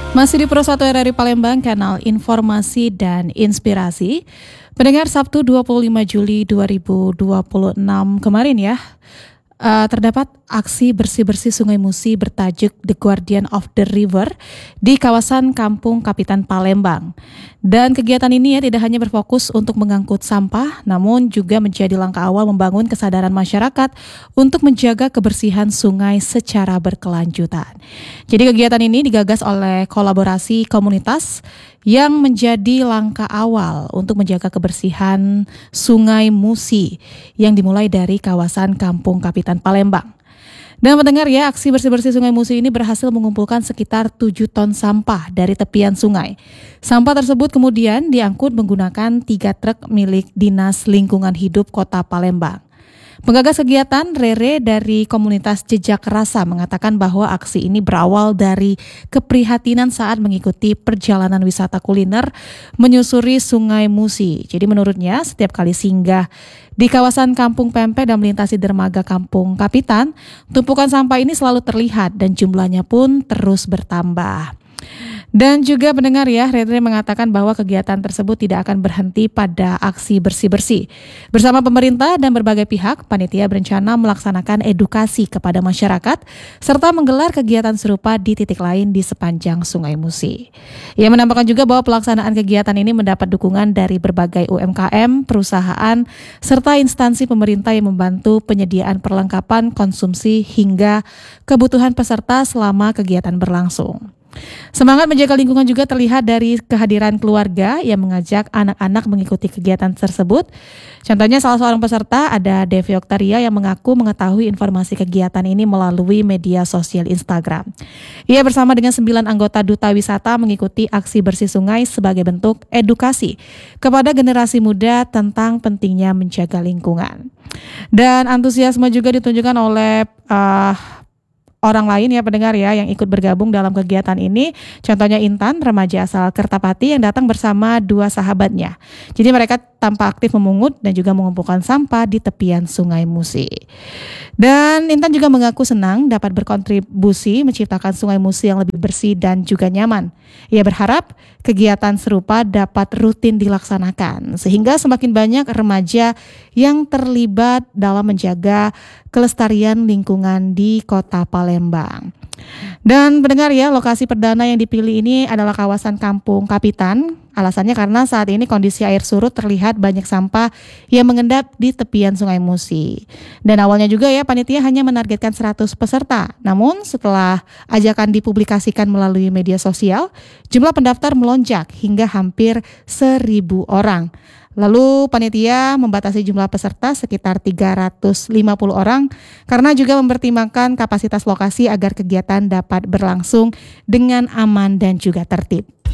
Masih di Pro 1 RRI Palembang, kanal informasi dan inspirasi. Pendengar, Sabtu 25 Juli 2026 kemarin ya, terdapat aksi bersih-bersih Sungai Musi bertajuk The Guardian of the River di kawasan Kampung Kapitan Palembang. Dan kegiatan ini ya tidak hanya berfokus untuk mengangkut sampah, namun juga menjadi langkah awal membangun kesadaran masyarakat untuk menjaga kebersihan sungai secara berkelanjutan. Jadi kegiatan ini digagas oleh kolaborasi komunitas yang menjadi langkah awal untuk menjaga kebersihan Sungai Musi yang dimulai dari kawasan Kampung Kapitan Palembang. Dan mendengar ya, aksi bersih-bersih Sungai Musi ini berhasil mengumpulkan sekitar 7 ton sampah dari tepian sungai. Sampah tersebut kemudian diangkut menggunakan 3 truk milik Dinas Lingkungan Hidup Kota Palembang. Penggagas kegiatan, Rere dari komunitas Jejak Rasa, mengatakan bahwa aksi ini berawal dari keprihatinan saat mengikuti perjalanan wisata kuliner menyusuri Sungai Musi. Jadi menurutnya setiap kali singgah di kawasan Kampung Pempek dan melintasi dermaga Kampung Kapitan, tumpukan sampah ini selalu terlihat dan jumlahnya pun terus bertambah. Dan juga pendengar ya, Rere mengatakan bahwa kegiatan tersebut tidak akan berhenti pada aksi bersih-bersih. Bersama pemerintah dan berbagai pihak, panitia berencana melaksanakan edukasi kepada masyarakat serta menggelar kegiatan serupa di titik lain di sepanjang Sungai Musi. Ia menambahkan juga bahwa pelaksanaan kegiatan ini mendapat dukungan dari berbagai UMKM, perusahaan, serta instansi pemerintah yang membantu penyediaan perlengkapan konsumsi hingga kebutuhan peserta selama kegiatan berlangsung. Semangat menjaga lingkungan juga terlihat dari kehadiran keluarga yang mengajak anak-anak mengikuti kegiatan tersebut. Contohnya salah seorang peserta ada Devi Oktaria yang mengaku mengetahui informasi kegiatan ini melalui media sosial Instagram. Ia bersama dengan 9 anggota Duta Wisata mengikuti aksi bersih sungai sebagai bentuk edukasi kepada generasi muda tentang pentingnya menjaga lingkungan. Dan antusiasme juga ditunjukkan oleh orang lain ya pendengar ya yang ikut bergabung dalam kegiatan ini. Contohnya Intan, remaja asal Kertapati yang datang bersama 2 sahabatnya. Jadi mereka tanpa aktif memungut dan juga mengumpulkan sampah di tepian Sungai Musi. Dan Intan juga mengaku senang dapat berkontribusi menciptakan Sungai Musi yang lebih bersih dan juga nyaman. Ia berharap kegiatan serupa dapat rutin dilaksanakan sehingga semakin banyak remaja yang terlibat dalam menjaga kelestarian lingkungan di Kota Palembang. Dan pendengar ya, lokasi perdana yang dipilih ini adalah kawasan Kampung Kapitan. Alasannya karena saat ini kondisi air surut terlihat banyak sampah yang mengendap di tepian Sungai Musi. Dan awalnya juga ya, panitia hanya menargetkan 100 peserta. Namun setelah ajakan dipublikasikan melalui media sosial, jumlah pendaftar melonjak hingga hampir 1.000 orang. Lalu panitia membatasi jumlah peserta sekitar 350 orang karena juga mempertimbangkan kapasitas lokasi agar kegiatan dapat berlangsung dengan aman dan juga tertib.